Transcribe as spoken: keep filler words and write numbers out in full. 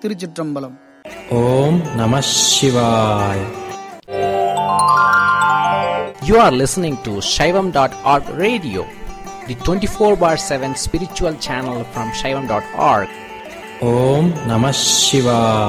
திருச்சிற்றம்பலம். ஓம் நம சிவாய. You are listening to Shaivam dot org radio, the twenty-four bar seven spiritual channel from Shaivam dot org. Om Namah Shivaya.